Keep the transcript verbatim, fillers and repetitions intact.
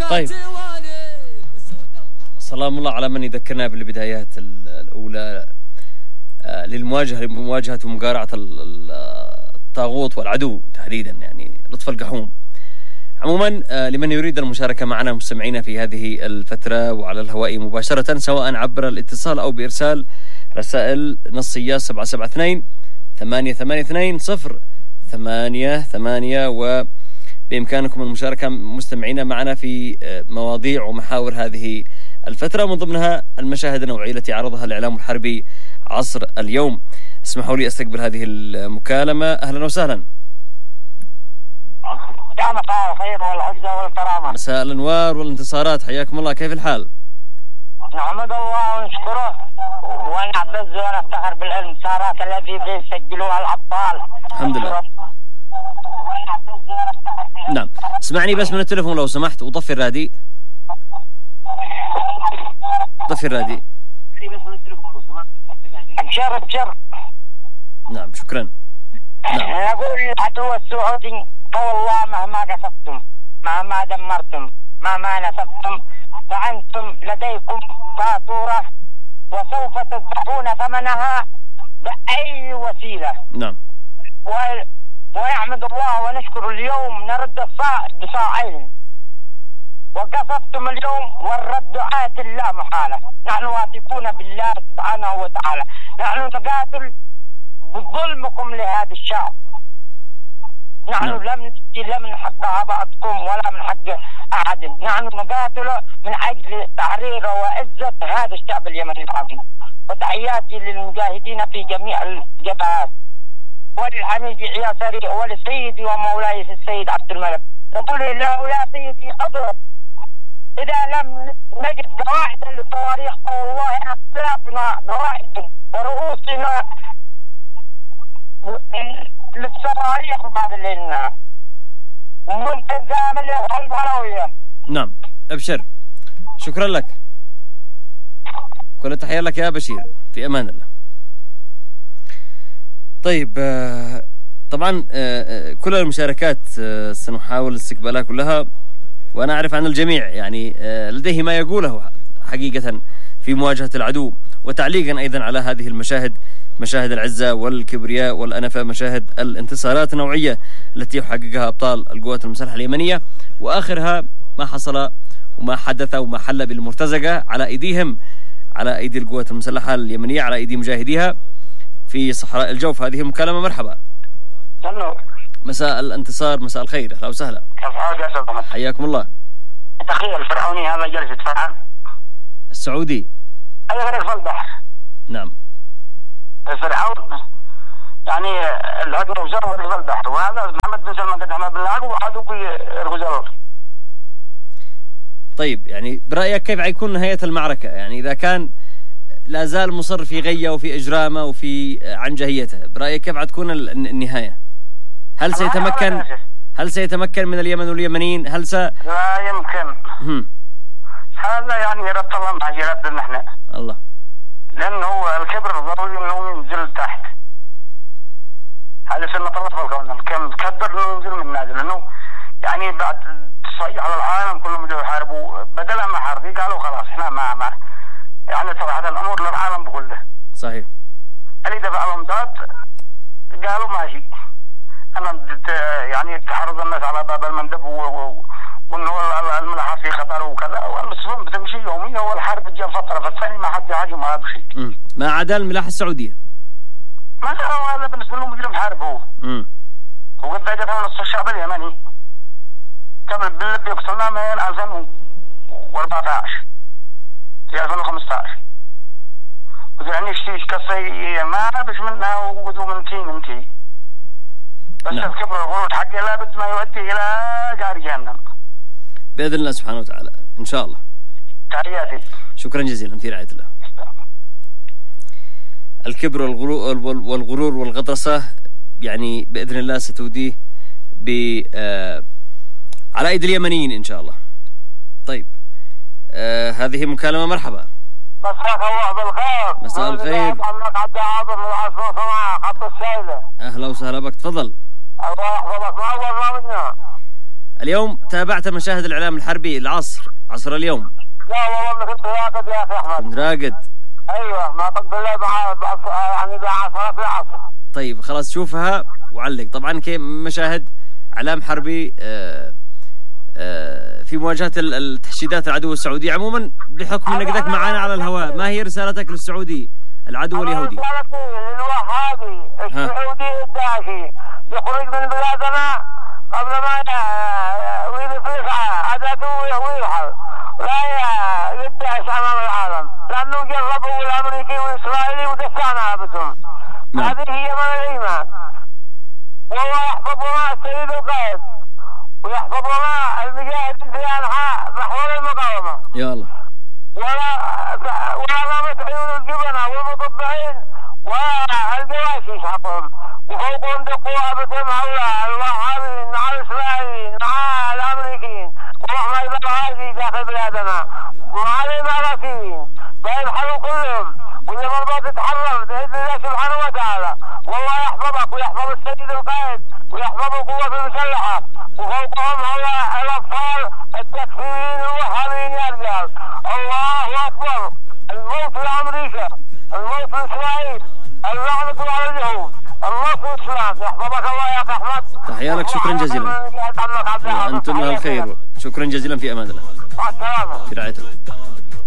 طيب، سلام الله على من يذكرنا بالبدايات الأولى للمواجهة لمواجهة ومقارعة الطاغوت والعدو تحديدا، يعني لطف القحوم. عموما لمن يريد المشاركة معنا مستمعينا في هذه الفترة وعلى الهواء مباشرة، سواء عبر الاتصال أو بإرسال رسائل نصية سبعة سبعة اثنين ثمانية ثمانية اثنين صفر ثمانية ثمانية، وبإمكانكم المشاركة مستمعينا معنا في مواضيع ومحاور هذه الفترة، من ضمنها المشاهد النوعية التي عرضها الإعلام الحربي عصر اليوم. اسمحوا لي أستقبل هذه المكالمة. أهلا وسهلا. يا مساء الخير والعزة والكرامة. مساء الأنوار والانتصارات، حياكم الله، كيف الحال؟ نحمد الله ونشكره ونعتز ونفتخر بالانتصارات التي بيسجلوها الأبطال. الحمد لله. نعم، اسمعني بس من التلفون لو سمحت، وطفي الرادي. طفي الرادي. ابشر ابشر. نعم شكرا. نعم. نقول العدو السعودي فوالله مهما كسبتم، مهما دمرتم، مهما نسبتم، فأنتم لديكم فاتورة وسوف تدفعون ثمنها بأي وسيلة. نعم. و... ونحمد الله ونشكر اليوم نرد الصاع بصاعين، وقصفتم اليوم والرد آت لا محالة. نحن واثقون بالله سبحانه وتعالى، نحن نقاتل بظلمكم لهذا الشعب. نحن نعم. لم نجي لا من حق بعضكم ولا من حق أحد، نحن نقاتل من أجل تحرير وعزة هذا الشعب اليمني العظيم. وتحياتي للمجاهدين في جميع الجبهات، وللحميد عياسري ولسيدي ومولاي السيد عبد الملك. نقول له يا سيدي أضرب، إذا لم نجد قواعد للصواريخ فوالله أقلابنا قواعد ورؤوسنا للصواريخ بعد لنا ممكن زامل الغلبانوية. نعم أبشر، شكرا لك، كل تحية لك يا بشير، في أمان الله. طيب، طبعا كل المشاركات سنحاول استقبالها كلها، وأنا أعرف عن الجميع يعني لديه ما يقوله حقيقة في مواجهة العدو، وتعليقا أيضا على هذه المشاهد، مشاهد العزة والكبرياء والأنفة، مشاهد الانتصارات النوعية التي يحققها أبطال القوات المسلحة اليمنية، وآخرها ما حصل وما حدث وما حل بالمرتزقة على أيديهم، على أيدي القوات المسلحة اليمنية، على أيدي مجاهديها في صحراء الجوف. هذه مكالمة. مرحبا. مساء الانتصار، مساء الخير، أهلا وسهلا. كيف حالك يا سلام؟ حياكم الله. تخيل الفرعوني هذا جالس يتفاعل. السعودي. أي غير البحر. نعم. الفرعون يعني العدو وزر البحر، وهذا محمد بن سلمان قد حمد بالله وعدو الغزال. طيب، يعني برأيك كيف حيكون نهاية المعركة؟ يعني إذا كان لا زال مصر في غيه وفي إجرامه وفي عنجهيته، برأيك كيف حتكون النهاية؟ هل سيتمكن هل سيتمكن من اليمن واليمنيين؟ هل س لا يمكن. هم. هذا يعني رد الله ما يرد نحن. الله. لأنه هو الكبر ضروري انه ينزل تحت. هذا سنة الله في الكون، كم كبر انه ينزل من نازل، لأنه يعني بعد تصيح على العالم كلهم بدأوا يحاربوا، بدل ما حاربي قالوا خلاص احنا ما ما يعني صراحة الأمور للعالم بكله. صحيح. اللي دفع لهم ضاد قالوا ماشي، أنا يعني تحرض الناس على باب المندب وإنه الملاحة في خطر وكذا، والمسلمين بتمشي يوميا، والحرب جاء فترة فالثاني ما حد يهاجم هذا الشيء. ما عدا الملاحة السعودية. ما هذا بالنسبة لهم مجرم حارب هو. امم. وقد بدأت نصف الشعب اليمني كمل باللب يقتلنا من ألفين وأربعة عشر في ألفين وخمسة عشر. وزعني اشتيش قصي ما بش منها وقدوا من تي من تي. بس نعم. الكبر والغرور حقي لابد ما يؤدي إلى جار جهنم بإذن الله سبحانه وتعالى إن شاء الله. تحياتي. شكرا جزيلا، في رعاية الله. الكبر والغرور والغطرسة يعني بإذن الله ستوديه ب آه على أيدي اليمنيين إن شاء الله. طيب، آه هذه مكالمة. مرحبا. مساك الله بالخير. مساء الخير. عبد عاطف من العاصمة صنعاء خط السيلة. أهلا وسهلا بك، تفضل. الله يحفظك. ما أول رابطنا اليوم تابعت مشاهد الإعلام الحربي العصر عصر اليوم؟ لا والله كنت راقد يا أخي أحمد. كنت راقد؟ أيوه ما قمت إلا يعني مع صلاة العصر. طيب خلاص شوفها وعلق. طبعا كيف مشاهد إعلام حربي آآ آآ في مواجهة التحشيدات العدو السعودي عموما، بحكم انك ذاك معانا على الهواء، ما هي رسالتك للسعودي العدو اليهودي؟ رسالتي للوهابي السعودي الداعشي يخرج من بلادنا قبل ما ويفلس عاداته ويرحل، لا يدعش امام العالم، لانه جربوا الامريكي والاسرائيلي ودفعنا بهم. هذه هي من الايمان. والله يحفظنا السيد القائد ويحفظنا المجاهدين في انحاء محور المقاومه. يا الله. ولا ولا نامت عيون الجبنه والمطبعين والجواسيس حقهم، وفوقهم دقوا ابتهم هؤلاء الوهابيين مع الاسرائيليين مع الامريكيين ورحمه البرغازي داخل بلادنا مع الاماراتيين فينحلوا كلهم، واللي مرضى تتحرر باذن الله سبحانه وتعالى. والله يحفظك ويحفظ السيد القائد ويحفظ القوات المسلحه، وفوقهم هؤلاء الاطفال التكفيريين الوهابيين يا رجال. الله اكبر. الموت لامريكا، الموت لاسرائيل، اللعنه على اليهود، النصر والسلام. يحفظك الله يا اخي احمد. تحيا لك، شكرا جزيلا. انتم اهل الخير، شكرا جزيلا، في امان الله. مع السلامه. في رعايه الله.